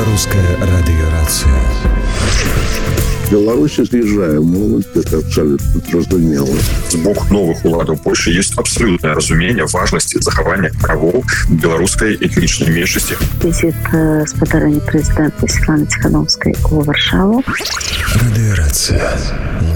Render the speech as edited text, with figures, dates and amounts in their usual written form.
Белорусская радиорация. В Беларуси з'їжджає молодь, это абсолютно зразумела. З боку новых уладаў Польши есть абсолютное разумение важности захавання правоў беларускай этнічнай меншасці. Візит спадарэння прэзідэнта Светланы Ціхановскай у Варшаву. Радиорация